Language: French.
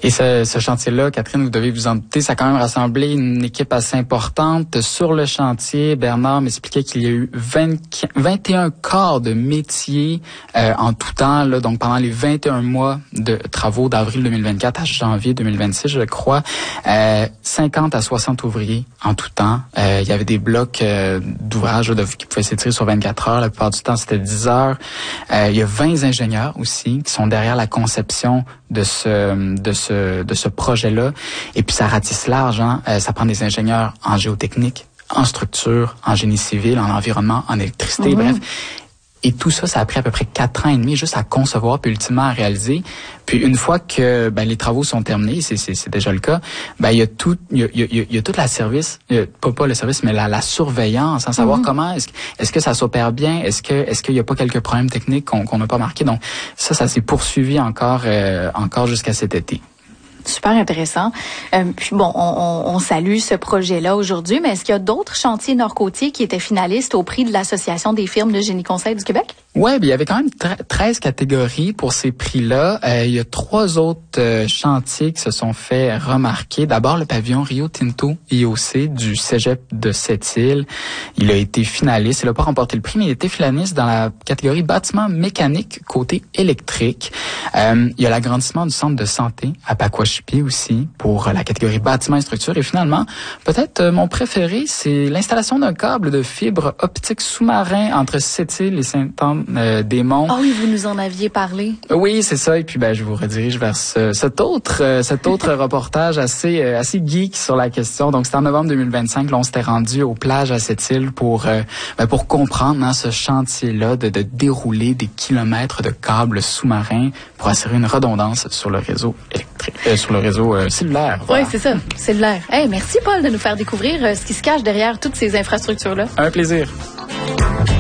Et ce chantier-là, Catherine, vous devez vous en douter, ça a quand même rassemblé une équipe assez importante. Sur le chantier, Bernard m'expliquait qu'il y a eu 21 corps de métier en tout temps, là, donc pendant les 21 mois de travaux d'avril 2024 à janvier 2026, je crois, 50 à 60 ouvriers en tout temps. Il y avait des blocs d'ouvrages qui pouvaient s'étirer sur 24 heures. La plupart du temps, c'était 10 heures. Il y a 20 ingénieurs aussi qui sont derrière la conception de ce projet-là. Et puis, ça ratisse large, hein? Ça prend des ingénieurs en géotechnique, en structure, en génie civil, en environnement, en électricité, bref. Et tout ça, ça a pris à peu près 4 ans et demi juste à concevoir, puis ultimement à réaliser. Puis une fois que les travaux sont terminés, c'est déjà le cas, il y a toute la service, pas le service, mais la surveillance, hein, savoir comment est-ce que ça s'opère bien, est-ce qu'il y a pas quelques problèmes techniques qu'on n'a pas marqués. Donc ça s'est poursuivi encore jusqu'à cet été. Super intéressant. Puis bon, on salue ce projet-là aujourd'hui, mais est-ce qu'il y a d'autres chantiers nord-côtiers qui étaient finalistes au prix de l'Association des firmes de génie conseil du Québec? Ouais, il y avait quand même 13 catégories pour ces prix-là. Il y a 3 autres chantiers qui se sont fait remarquer. D'abord, le pavillon Rio Tinto IOC du Cégep de Sept-Îles. Il a été finaliste. Il n'a pas remporté le prix, mais il a été finaliste dans la catégorie bâtiment mécanique côté électrique. Il y a l'agrandissement du centre de santé à Pacoashipie aussi pour la catégorie bâtiment et structure. Et finalement, peut-être mon préféré, c'est l'installation d'un câble de fibre optique sous-marin entre Sept-Îles et Sainte-Anne-des-Monts. Ah oui, vous nous en aviez parlé. Oui, c'est ça. Et puis, je vous redirige vers cet autre reportage assez geek sur la question. Donc, c'était en novembre 2025. Là, on s'était rendu aux plages à Sept-Îles pour comprendre ce chantier-là de dérouler des kilomètres de câbles sous-marins pour assurer une redondance sur le réseau électrique, sur le réseau cellulaire. Voilà. Oui, c'est ça, cellulaire. Hey, merci Paul de nous faire découvrir ce qui se cache derrière toutes ces infrastructures-là. Un plaisir.